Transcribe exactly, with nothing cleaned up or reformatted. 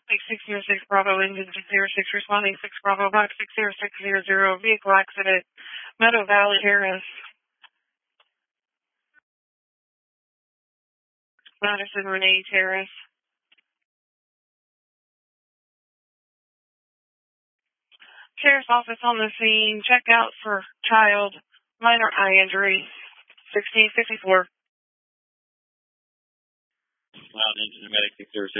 six zero six Bravo, engine six zero six, responding six Bravo, box six zero six zero zero, vehicle accident, Meadow Valley Terrace, Madison Renee Terrace. Sheriff's office on the scene, check out for child, minor eye injury, sixteen fifty-four. Loud engine, medic six zero six.